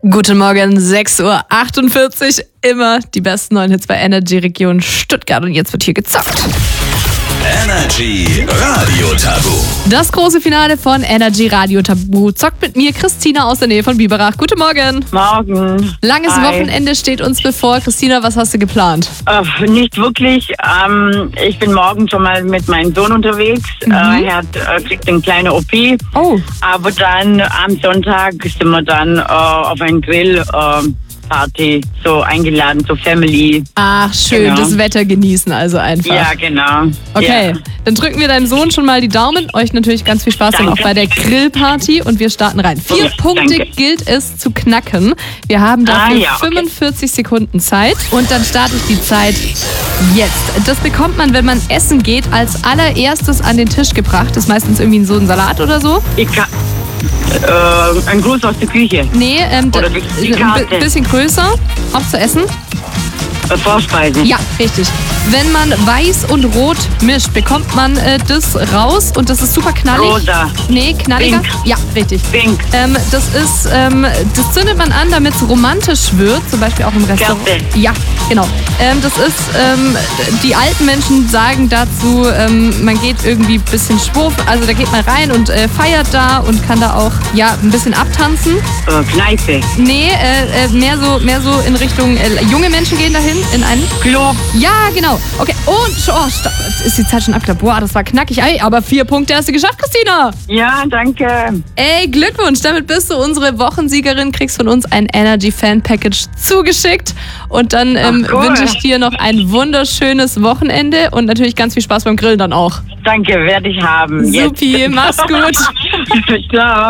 Guten Morgen, 6:48 Uhr. Immer die besten neuen Hits bei Energy Region Stuttgart. Und jetzt wird hier gezockt. Energy Radio Tabu. Das große Finale von Energy Radio Tabu zockt mit mir Christina aus der Nähe von Biberach. Guten Morgen. Morgen. Langes Hi. Wochenende steht uns bevor. Christina, was hast du geplant? Nicht wirklich. Ich bin morgen schon mal mit meinem Sohn unterwegs. Er kriegt eine kleine OP. Oh. Aber dann am Sonntag sind wir dann auf einen Grill. Party, so eingeladen, so Family. Ach, schön, Genau. das Wetter genießen also einfach. Ja, genau. Okay, Ja. dann drücken wir deinem Sohn schon mal die Daumen. Euch natürlich ganz viel Spaß dann auch Danke. bei der Grillparty und wir starten rein. 4 Ja, Punkte danke. gilt es zu knacken. Wir haben dafür ja, okay. 45 Sekunden Zeit und dann starte ich die Zeit jetzt. Das bekommt man, wenn man essen geht, als allererstes an den Tisch gebracht. Das ist meistens irgendwie so ein Salat oder so. Ich kann, ein Gruß aus der Küche. Nee, Oder die Karte. ein bisschen größer, auch zu essen. Vorspeisen. Ja, richtig. Wenn man weiß und rot mischt, bekommt man das raus und das ist super knallig. Rosa. Nee, knalliger. Pink. Ja, richtig. Pink. Das zündet man an, damit es romantisch wird, zum Beispiel auch im Restaurant. Kerze. Ja, genau. Die alten Menschen sagen dazu, man geht irgendwie ein bisschen schwurf, also da geht man rein und feiert da und kann da auch ein bisschen abtanzen. Kneipe. Nee, mehr so in Richtung junge Menschen gehen dahin in einen Klo. Ja, genau. Okay, und ist die Zeit schon abgeklappt. Boah, das war knackig. Ey, aber 4 Punkte hast du geschafft, Christina. Ja, danke. Ey, Glückwunsch. Damit bist du unsere Wochensiegerin. Kriegst von uns ein Energy Fan Package zugeschickt. Und dann cool. wünsche ich dir noch ein wunderschönes Wochenende und natürlich ganz viel Spaß beim Grillen dann auch. Danke, werde ich haben. Supi, mach's gut. Ciao.